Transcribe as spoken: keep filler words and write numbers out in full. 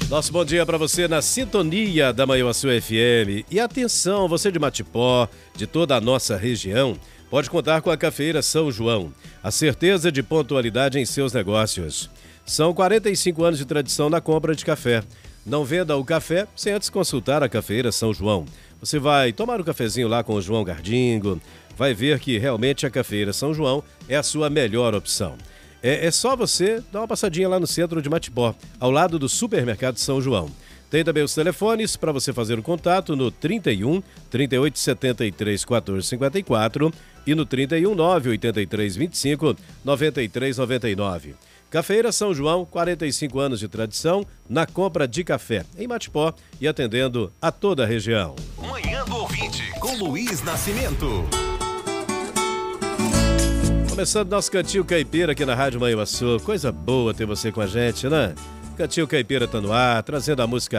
Nosso bom dia para você na sintonia da Manhuaçu F M. E atenção, você de Matipó, de toda a nossa região, pode contar com a Cafeira São João. A certeza de pontualidade em seus negócios. São quarenta e cinco anos de tradição na compra de café. Não venda o café sem antes consultar a Cafeira São João. Você vai tomar um cafezinho lá com o João Gardingo, vai ver que realmente a Cafeira São João é a sua melhor opção. É, é só você dar uma passadinha lá no centro de Matipó, ao lado do Supermercado São João. Tem também os telefones para você fazer o contato no trinta e um, trinta e oito, setenta e três, quatorze, cinquenta e quatro e no trinta e um, nove, oitenta e três, vinte e cinco, noventa e três, noventa e nove. Cafeira São João, quarenta e cinco anos de tradição na compra de café em Matipó e atendendo a toda a região. Manhã do Ouvinte, com Luiz Nascimento. Começando nosso Cantinho Caipira aqui na Rádio Manhuaçu. Coisa boa ter você com a gente, né? Cantinho Caipira tá no ar, trazendo a música